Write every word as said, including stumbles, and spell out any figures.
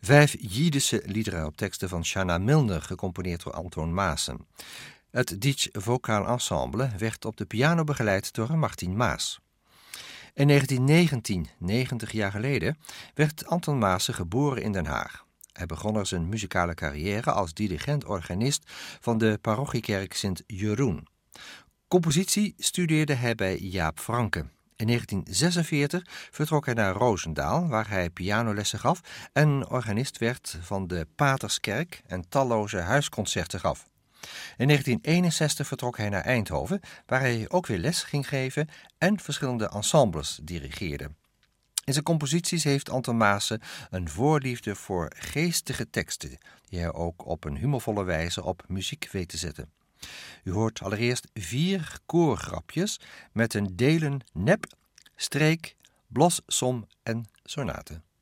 Vijf Jiddische liederen op teksten van Shanna Milner, gecomponeerd door Anton Maassen. Het Dietsch Vocaal Ensemble werd op de piano begeleid door Martin Maas. In negentien negentien, negentig jaar geleden, werd Anton Maassen geboren in Den Haag. Hij begon er zijn muzikale carrière als dirigent-organist van de parochiekerk Sint Jeroen. Compositie studeerde hij bij Jaap Franke. In negentien zesenveertig vertrok hij naar Roosendaal, waar hij pianolessen gaf en organist werd van de Paterskerk en talloze huisconcerten gaf. In negentien eenenzestig vertrok hij naar Eindhoven, waar hij ook weer les ging geven en verschillende ensembles dirigeerde. In zijn composities heeft Anton Maassen een voorliefde voor geestige teksten, die hij ook op een humorvolle wijze op muziek weet te zetten. U hoort allereerst vier koorgrapjes met een delen nep, streek, blos, som en sonate.